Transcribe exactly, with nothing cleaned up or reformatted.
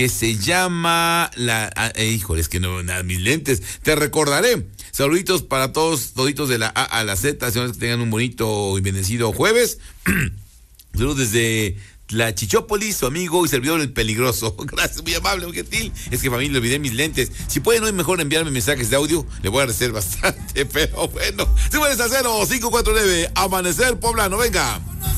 que se llama la... Ah, eh, híjole, es que no, nada, mis lentes. Te recordaré. Saluditos para todos, toditos de la A a la Z. Señores, que tengan un bonito y bendecido jueves. Saludos desde la Chichópolis, su amigo y servidor El Peligroso. Gracias, muy amable, muy gentil. Es que, familia, le olvidé mis lentes. Si pueden hoy mejor enviarme mensajes de audio, le voy a agradecer bastante. Pero bueno, si puedes hacer cinco cuatro nueve, Amanecer Poblano, venga.